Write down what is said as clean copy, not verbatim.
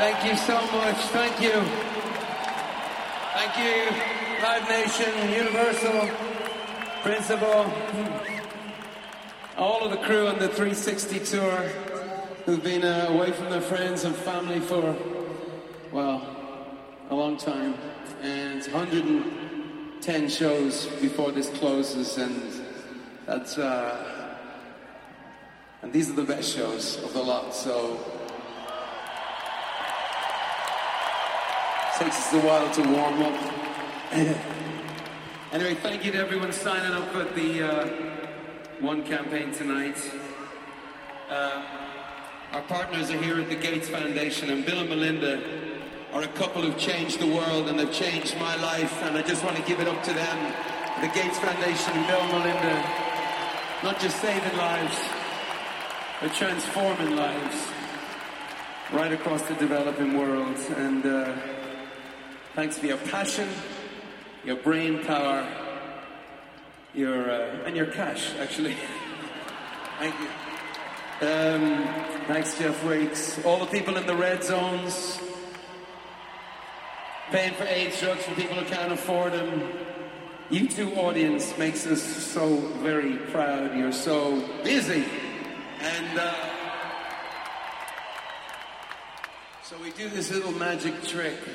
Thank you so much. Thank you. Thank you, Live Nation, Universal, Principal, all of the crew on the 360 tour who've been away from their friends and family for, well, a long time. And 110 shows before this closes, and that's, and these are the best shows of the lot, so takes us a while to warm up. Anyway, thank you to everyone signing up at the One campaign tonight. Our partners are here at the Gates Foundation, and Bill and Melinda are a couple who've changed the world and have changed my life, and I just want to give it up to them. The Gates Foundation, Bill and Melinda, not just saving lives, but transforming lives right across the developing world. And thanks for your passion, your brain power, and your cash, actually. Thank you. Thanks, Jeff Weeks. All the people in the red zones, paying for AIDS drugs for people who can't afford them. You two audience makes us so very proud. You're so busy. And so we do this little magic trick